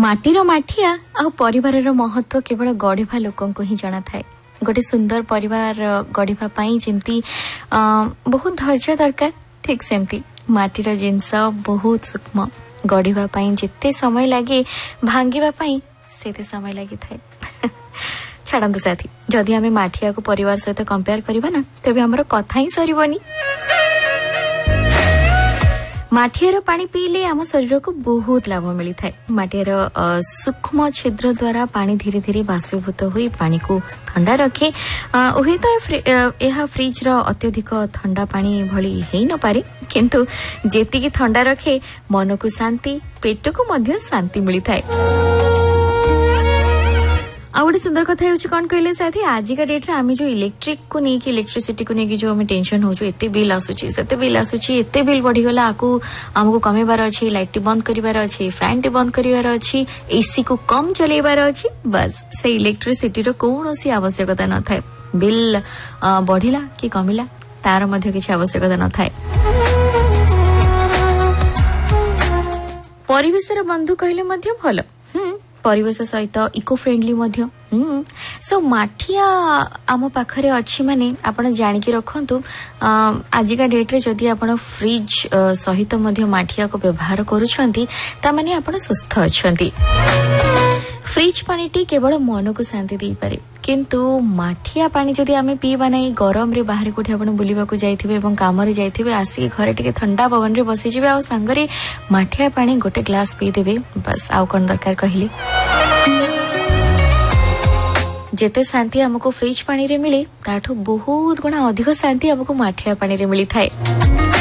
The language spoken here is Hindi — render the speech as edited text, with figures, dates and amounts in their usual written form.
माटीर माठिया आ परिवार महत्व केवल गढ़ा लोक ही जाना थाए। गोटे सुंदर परिवार गढ़ा जमती बहुत धैर्य दरकार, ठीक सेमती माटीर जिनस बहुत सूक्ष्म। गढ़ा जिते समय लगे भांगापी से समय लगी थाए। छाड़ू साथी, जदि आम माठिया को परिवार सहित कंपेयर करवा ना तेज आमर कथा ही सरबनी। माठियार पानी पीले आम शरीर को बहुत लाभ मिलता है। माठियार सूक्ष्म छिद्र द्वारा पानी धीरे धीरे बाष्पीभूत हो पानी को ठंडा रखे। हुए तो यह फ्रिज रो अत्यधिक ठंडा पानी भली है न पारे, किंतु जेतिकी ठंडा रखे मन को शांति, पेट को मध्य शांति मिलता है। आ गोटे सुंदर कथा कौन कहले साथी, आजिका डेट्रे आम जो इलेक्ट्रिक को लेकिन इलेक्ट्रिसिटी को लेकिन जो आम टेंशन हो एते बिल आसूची सेते बिल आसूची, एते बिल बढ़ीगला, आमको कमेबार अच्छी, लाइट बंद करिवार अच्छी, फैन टी बंद करिवार अच्छी, एसी को कम चलेबार अच्छी। बस से इलेक्ट्रिसिटी रो कौनसी आवश्यकता न थाए। बिल बढ़िला कि कमिला तार मध्य किसी आवश्यकता न थाए। परिवेशर बंधु कहले मध्य भल, परिवेश सहित इको फ्रेंडली मध्य। सो माठिया आम पाखरे अच्छी माने आपण जानिकी रखंतु। आजिका डेट रे जदि आपण फ्रिज सहित मध्य माठिया को व्यवहार करूछंती ता माने आपण सुस्थ अछंती। फ्रिज पानी टी केवल मन को शांति दे पारे, किंतु माठिया पानी जदि आमे पीबा नाही, गरम रे बाहर कोठी आपण बुलिबा को जाइथिबे एवं काम रे जाइथिबे, आसी घरे टिके ठंडा पवन रे बसी जिबे आ संगरे माठिया पानी गोटे ग्लास पी देबे, बस आउ कोन दरकार कहिली। जेते शांति हमको फ्रिज पानी रे मिले ताठो बहुत गुणा अधिक शांति हमको माठिया पानी रे मिली थाए।